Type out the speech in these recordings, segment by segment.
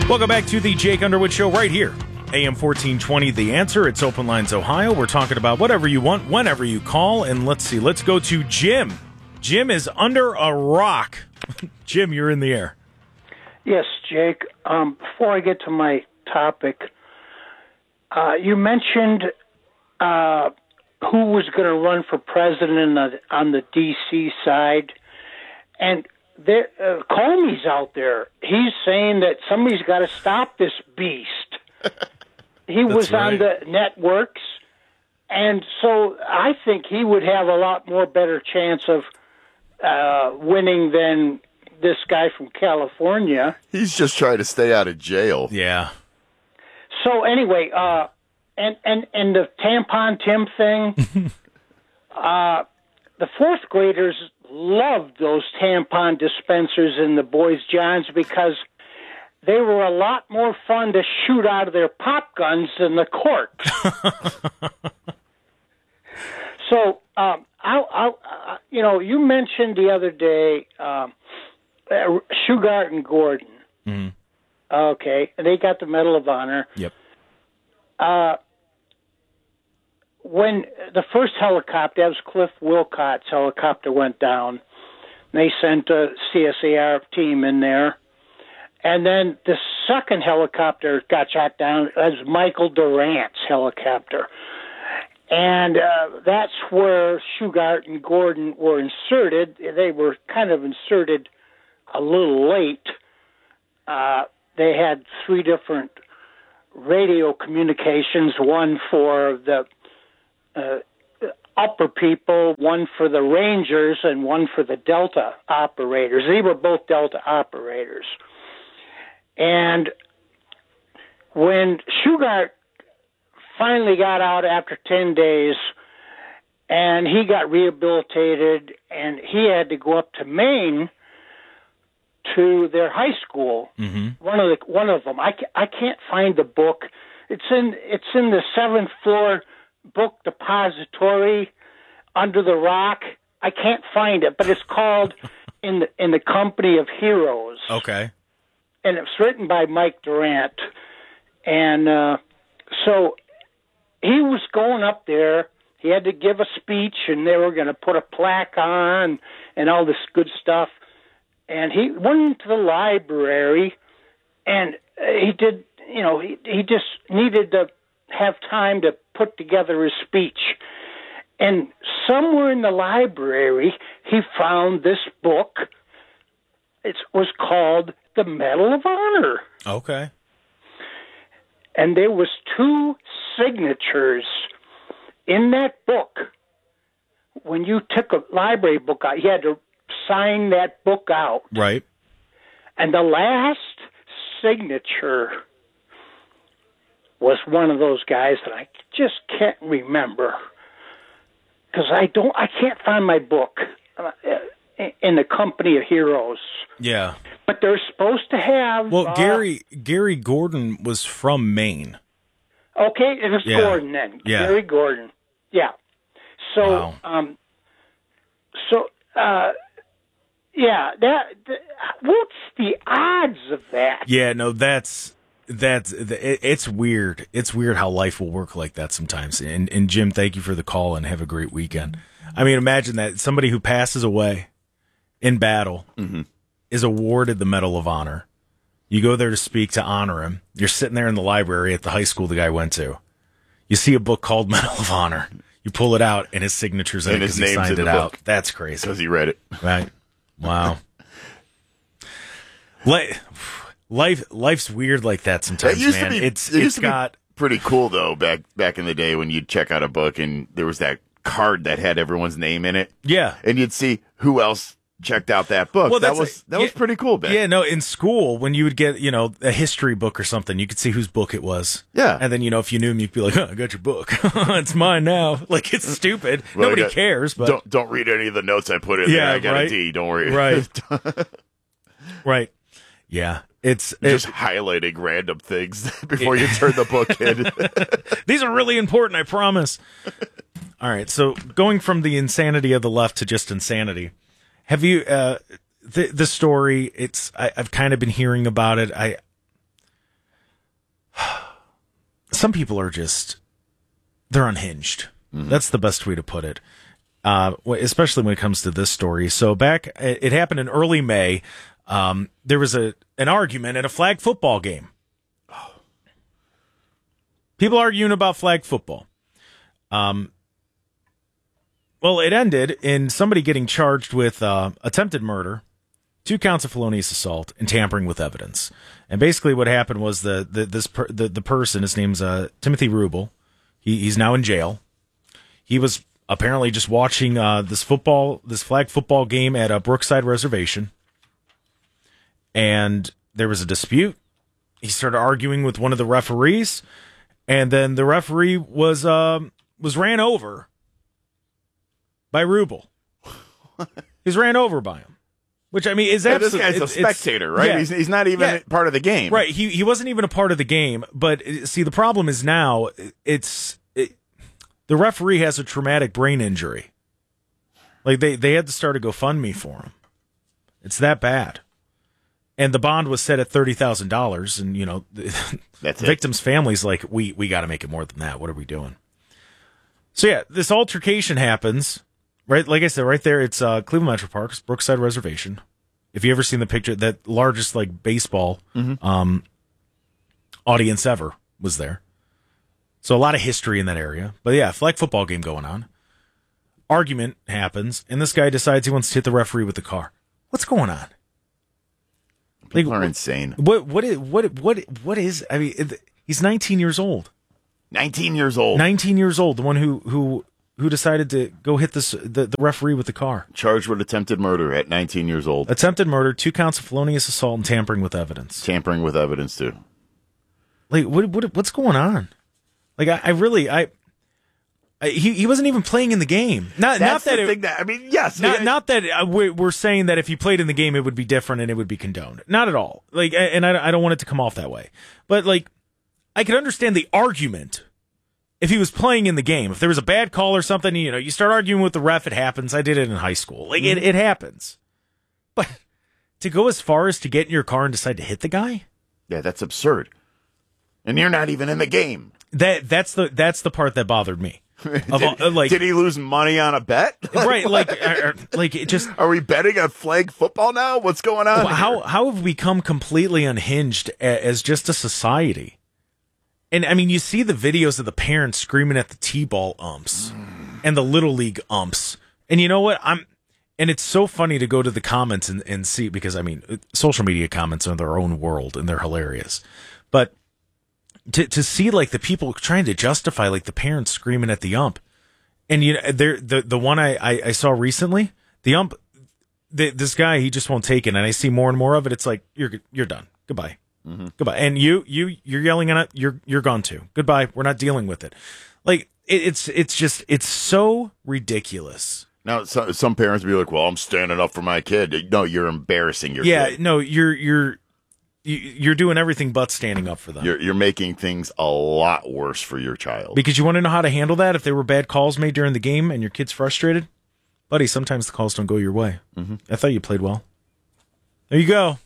Welcome back to the Jake Underwood Show right here. AM 1420, The Answer. It's Open Lines, Ohio. We're talking about whatever you want, whenever you call. And let's see. Let's go to Jim. Jim is under a rock. Jim, you're in the air. Yes, Jake. Before I get to my topic, you mentioned who was going to run for president on the D.C. side. And Comey's out there. He's saying that somebody's got to stop this beast. He was right on the networks, and so I think he would have a lot more better chance of winning than this guy from California. He's just trying to stay out of jail. Yeah. So anyway, and the Tampon Tim thing, the fourth graders loved those tampon dispensers in the Boys Johns because they were a lot more fun to shoot out of their pop guns than the corks. So, you mentioned the other day Shugart and Gordon. Mm-hmm. Okay, and they got the Medal of Honor. Yep. When the first helicopter, that was Cliff Wilcott's helicopter, went down, they sent a CSAR team in there. And then the second helicopter got shot down. It was Michael Durant's helicopter. And that's where Shugart and Gordon were inserted. They were kind of inserted a little late. They had three different radio communications, one for the upper people, one for the Rangers, and one for the Delta operators. They were both Delta operators. And when Shugart finally got out after 10 days, and he got rehabilitated, and he had to go up to Maine to their high school. Mm-hmm. One of them. I can't find the book. It's in the 7th floor book depository under the rock. I can't find it, but it's called in the Company of Heroes. Okay. And it's written by Mike Durant. And so he was going up there. He had to give a speech, and they were going to put a plaque on and all this good stuff. And he went into the library, and he did, he just needed to have time to put together his speech. And somewhere in the library, he found this book. It was called The Medal of Honor. Okay. And there was 2 signatures in that book. When you took a library book out, you had to sign that book out. Right. And the last signature was one of those guys that I just can't remember because I can't find my book in the Company of Heroes. Yeah. But they're supposed to have. Well, Gary Gordon was from Maine. Okay, it was Gordon then. Yeah. Gary Gordon. Yeah. So, wow. What's the odds of that? Yeah, no, it's weird. It's weird how life will work like that sometimes. And Jim, thank you for the call and have a great weekend. I mean, imagine that somebody who passes away in battle is awarded the Medal of Honor. You go there to speak to honor him. You're sitting there in the library at the high school the guy went to. You see a book called Medal of Honor. You pull it out, and his signature's in it because he signed it out. That's crazy. Because he read it. Right. Wow. Life's weird like that sometimes, man. It used to be pretty cool, though, back in the day when you'd check out a book and there was that card that had everyone's name in it. Yeah. And you'd see who else checked out that book. Well, that was pretty cool back. Yeah, no, in school, when you would get, a history book or something, you could see whose book it was. Yeah. And then, if you knew him, you'd be like, I got your book. It's mine now. Like, it's stupid. Well, nobody cares, but. Don't read any of the notes I put in there. I got a D. Don't worry. Right. Right. Yeah. It's just highlighting random things before you turn the book in. These are really important, I promise. All right. So going from the insanity of the left to just insanity. Have you, the story, I've kind of been hearing about it. some people are just, they're unhinged. That's the best way to put it. Especially when it comes to this story. So it happened in early May. There was an argument at a flag football game. People arguing about flag football. Well, it ended in somebody getting charged with attempted murder, 2 counts of felonious assault, and tampering with evidence. And basically, what happened was the person, his name's Timothy Rubel. He's now in jail. He was apparently just watching this flag football game at a Brookside Reservation, and there was a dispute. He started arguing with one of the referees, and then the referee was ran over by Rubel. He's ran over by him, which I mean is absolutely. This guy's a spectator, right? Yeah, he's not even part of the game, right? He wasn't even a part of the game. But see, the problem is now the referee has a traumatic brain injury. Like they had to start a GoFundMe for him. It's that bad. And the bond was set at $30,000, and That's the victim's family's like, we got to make it more than that. What are we doing? So yeah, this altercation happens, right? Like I said, right there, it's Cleveland Metro Parks, Brookside Reservation. If you ever seen the picture, that largest like baseball audience ever was there. So a lot of history in that area. But yeah, flag football game going on. Argument happens, and this guy decides he wants to hit the referee with the car. What's going on? People are insane. What is? I mean, he's 19 years old. 19 years old. 19 years old. The one who decided to go hit the referee with the car. Charged with attempted murder at 19 years old. Attempted murder, 2 counts of felonious assault, and tampering with evidence. Tampering with evidence too. Like what's going on? Like he wasn't even playing in the game. Not that we're saying that if he played in the game, it would be different and it would be condoned. Not at all. Like, and I don't want it to come off that way. But like, I could understand the argument if he was playing in the game. If there was a bad call or something, you start arguing with the ref. It happens. I did it in high school. Like it happens. But to go as far as to get in your car and decide to hit the guy, yeah, that's absurd. And you're not even in the game. That's the part that bothered me. Did he lose money on a bet? Right, it just. Are we betting on flag football now? What's going on? How have we become completely unhinged as just a society? And I mean, you see the videos of the parents screaming at the T-ball umps and the Little League umps, and you know what? And it's so funny to go to the comments and see, because I mean, social media comments are their own world and they're hilarious, but. To see like the people trying to justify like the parents screaming at the ump, and the one I saw recently, the ump, this guy, he just won't take it, and I see more and more of it. It's like you're done, goodbye, goodbye, and you're yelling at it, you're gone too, goodbye. We're not dealing with it. Like it's so ridiculous. Now some parents will be like, well, I'm standing up for my kid. No, you're embarrassing your kid. Yeah, no, You're doing everything but standing up for them. You're making things a lot worse for your child. Because you want to know how to handle that if there were bad calls made during the game and your kid's frustrated? Buddy, sometimes the calls don't go your way. I thought you played well. There you go.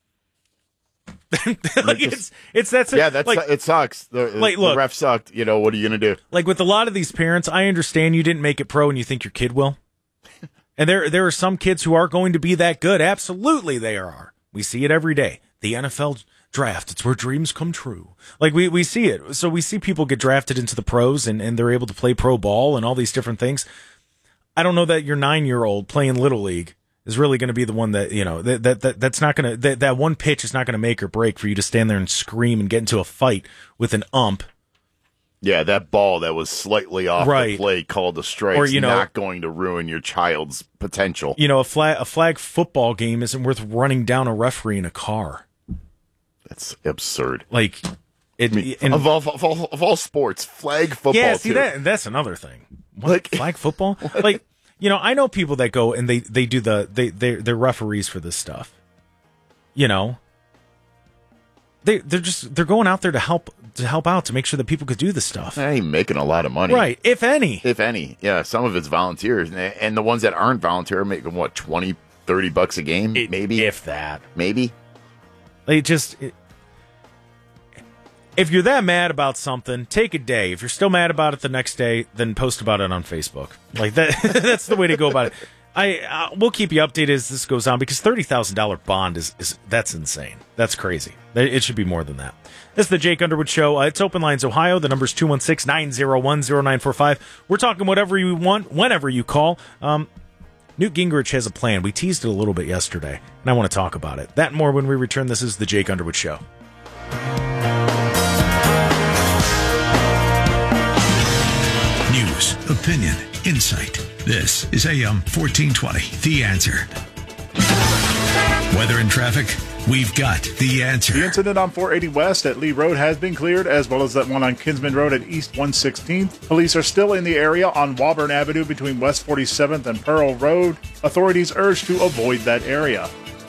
It sucks. The ref sucked. What are you going to do? Like with a lot of these parents, I understand you didn't make it pro and you think your kid will. And there are some kids who are going to be that good. Absolutely they are. We see it every day. The NFL draft, it's where dreams come true. Like we see it. So we see people get drafted into the pros and they're able to play pro ball and all these different things. I don't know that your 9-year-old playing Little League is really going to be the one that, that's not going to, that one pitch is not going to make or break for you to stand there and scream and get into a fight with an ump. Yeah, that ball that was slightly off the play called a strike is not going to ruin your child's potential. A flag football game isn't worth running down a referee in a car. That's absurd. Like, of all sports, flag football. Yeah, see that's another thing. Flag football? Like, I know people that go and they do they're referees for this stuff. They're going out there to help out to make sure that people could do this stuff. They ain't making a lot of money, right? If any. Yeah. Some of it's volunteers, and the ones that aren't volunteer are making what, $20-$30 a game, maybe, if that, maybe. Like If you're that mad about something, take a day. If you're still mad about it the next day, then post about it on Facebook. Like that. That's the way to go about it. We'll keep you updated as this goes on, because $30,000 bond is that's insane. That's crazy. It should be more than that. This is the Jake Underwood Show. It's Open Lines Ohio. The number's 216-901-0945. We're talking whatever you want, whenever you call. Newt Gingrich has a plan. We teased it a little bit yesterday, and I want to talk about it. That and more when we return. This is the Jake Underwood Show. News, opinion, insight. This is AM 1420, The Answer. Weather and traffic, we've got the answer. The incident on 480 West at Lee Road has been cleared, as well as that one on Kinsman Road at East 116th. Police are still in the area on Woburn Avenue between West 47th and Pearl Road. Authorities urge to avoid that area.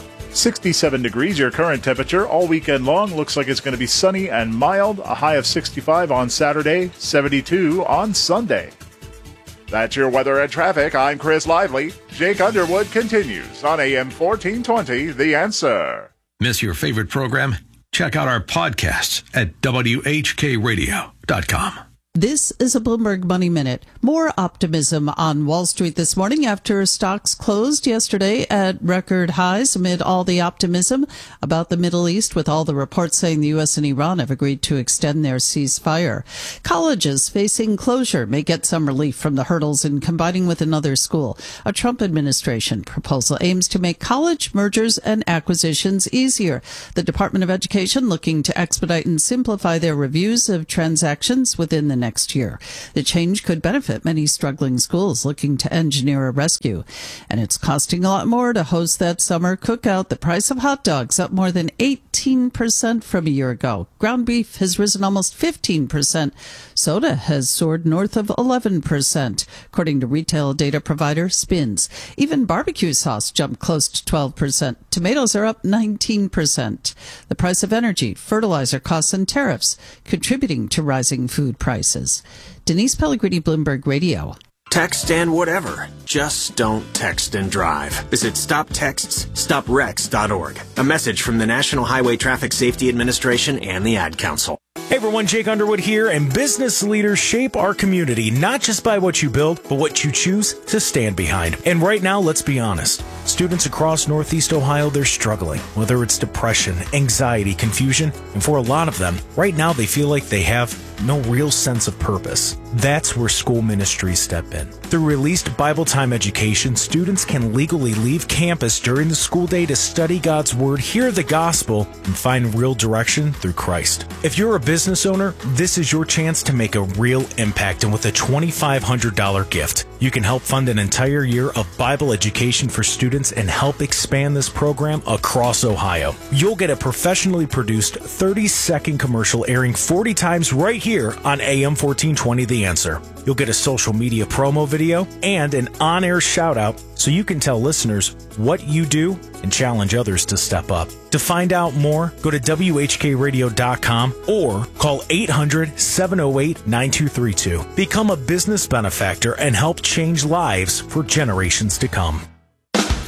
67 degrees, your current temperature. All weekend long, looks like it's going to be sunny and mild. A high of 65 on Saturday, 72 on Sunday. That's your weather and traffic. I'm Chris Lively. Jake Underwood continues on AM 1420, The Answer. Miss your favorite program? Check out our podcasts at WHKRadio.com. This is a Bloomberg Money Minute. More optimism on Wall Street this morning after stocks closed yesterday at record highs amid all the optimism about the Middle East, with all the reports saying the U.S. and Iran have agreed to extend their ceasefire. Colleges facing closure may get some relief from the hurdles in combining with another school. A Trump administration proposal aims to make college mergers and acquisitions easier. The Department of Education looking to expedite and simplify their reviews of transactions within the next year. The change could benefit many struggling schools looking to engineer a rescue. And it's costing a lot more to host that summer cookout. The price of hot dogs up more than 18% from a year ago. Ground beef has risen almost 15%. Soda has soared north of 11%, according to retail data provider Spins. Even barbecue sauce jumped close to 12%. Tomatoes are up 19%. The price of energy, fertilizer costs, and tariffs contributing to rising food prices. Denise Pellegrini, Bloomberg Radio. Text and whatever. Just don't text and drive. Visit StopTextsStopWrecks.org. A message from the National Highway Traffic Safety Administration and the Ad Council. Hey everyone, Jake Underwood here, and business leaders shape our community not just by what you build, but what you choose to stand behind. And right now, let's be honest. Students across Northeast Ohio, they're struggling, whether it's depression, anxiety, confusion, and for a lot of them, right now they feel like they have no real sense of purpose. That's where school ministries step in. Through released Bible time education, students can legally leave campus during the school day to study God's Word, hear the gospel, and find real direction through Christ. If you're a business owner, this is your chance to make a real impact, and with a $2,500 gift, you can help fund an entire year of Bible education for students and help expand this program across Ohio. You'll get a professionally produced 30-second commercial airing 40 times right here on AM 1420 The Answer. You'll get a social media promo video and an on-air shout-out so you can tell listeners what you do and challenge others to step up. To find out more, go to WHKRadio.com or call 800-708-9232. Become a business benefactor and help change lives for generations to come.